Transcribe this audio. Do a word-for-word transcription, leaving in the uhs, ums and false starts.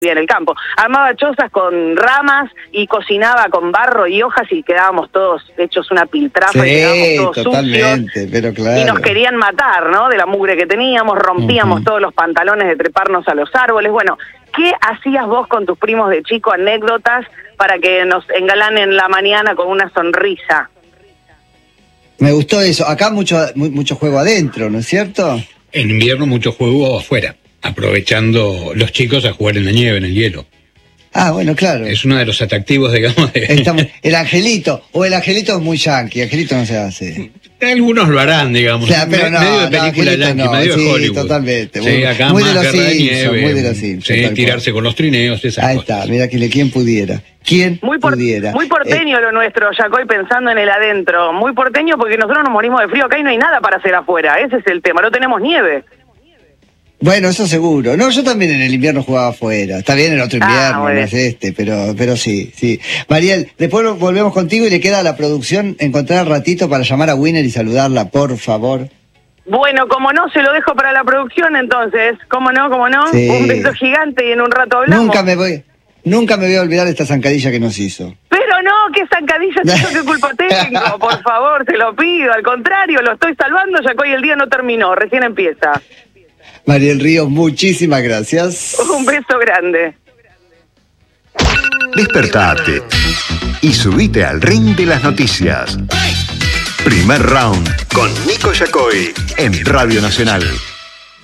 en el campo. Armaba chozas con ramas y cocinaba con barro y hojas y quedábamos todos hechos una piltrafa, sí, y quedábamos todos totalmente, sucios. Pero claro. Y nos querían matar, ¿no? De la mugre que teníamos, rompíamos uh-huh. todos los pantalones de treparnos a los árboles. Bueno, ¿qué hacías vos con tus primos de chico? Anécdotas para que nos engalanen la mañana con una sonrisa. Me gustó eso. Acá mucho, mucho juego adentro, ¿no es cierto? En invierno mucho juego afuera, aprovechando los chicos a jugar en la nieve, en el hielo. Ah, bueno, claro. Es uno de los atractivos, digamos, de... Estamos, el angelito, o el angelito es muy yankee, angelito no se hace. Algunos lo harán, digamos. O sea, pero no, medio de película no, yankee, no, medio sí, de Hollywood. Totalmente. Sí, muy, acá muy más de los guerra de Simpsons, nieve, muy de los Simpsons. sí, tirarse con los trineos, esas Ahí cosas. está, mira que quién pudiera. ¿Quién muy por, pudiera? Muy porteño eh, lo nuestro, Yacoy, pensando en el adentro. Muy porteño porque nosotros nos morimos de frío acá y no hay nada para hacer afuera. Ese es el tema, no tenemos nieve. Bueno, eso seguro. No, yo también en el invierno jugaba afuera. Está bien el otro invierno, ah, no es este, pero pero sí, sí. Mariel, después volvemos contigo y le queda a la producción encontrar ratito para llamar a Winner y saludarla, por favor. Bueno, como no, se lo dejo para la producción entonces. ¿Cómo no, cómo no? Sí. Un beso gigante y en un rato hablamos. Nunca me voy, nunca me voy a olvidar de esta zancadilla que nos hizo. Pero no, ¿qué zancadilla es eso? ¿Qué culpa tengo? Por favor, te lo pido. Al contrario, lo estoy salvando, ya que hoy el día no terminó, recién empieza. Mariel Ríos, muchísimas gracias. Un beso grande. Despertate y subite al ring de las noticias. Primer round con Nico Yacoy en Radio Nacional.